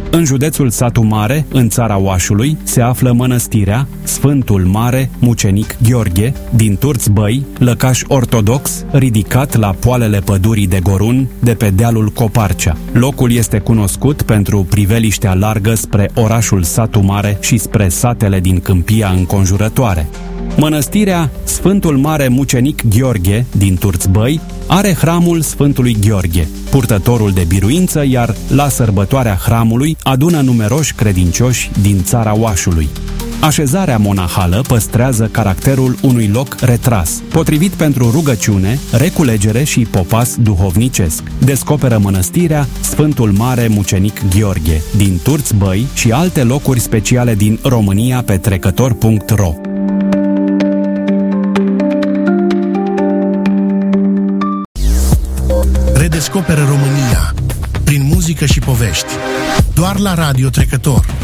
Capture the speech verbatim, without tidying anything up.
În județul Satu Mare, în țara Oașului, se află mănăstirea Sfântul Mare Mucenic Gheorghe din Turț-Băi, lăcaș ortodox, ridicat la poalele pădurii de Gorun, de pe dealul Coparcea. Locul este cunoscut pentru priveliștea largă spre orașul Satu Mare și spre satele din câmpia înconjurătoare. Mănăstirea Sfântul Mare Mucenic Gheorghe din Turț-Băi are hramul Sfântului Gheorghe, purtătorul de biruință, iar la sărbătoarea hramului adună numeroși credincioși din țara Oașului. Așezarea monahală păstrează caracterul unui loc retras, potrivit pentru rugăciune, reculegere și popas duhovnicesc. Descoperă mănăstirea Sfântul Mare Mucenic Gheorghe din Turț-Băi și alte locuri speciale din România pe trecător punct ro. Redescoperă România prin muzică și povești. Doar la Radio Trecător.